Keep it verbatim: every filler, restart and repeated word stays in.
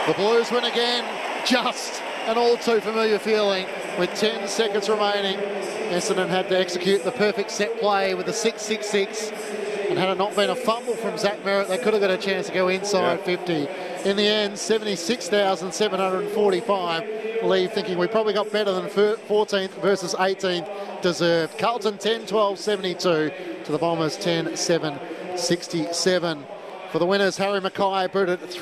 The Blues win again, just an all too familiar feeling with ten seconds remaining. Essendon had to execute the perfect set play with the six six six, and had it not been a fumble from Zach Merritt, they could have got a chance to go inside yeah. fifty. In the end, seventy-six thousand seven hundred forty-five leave thinking we probably got better than fourteenth versus eighteenth deserved. Carlton ten twelve seventy-two to the Bombers ten seven sixty-seven. For the winners, Harry Mackay brewed it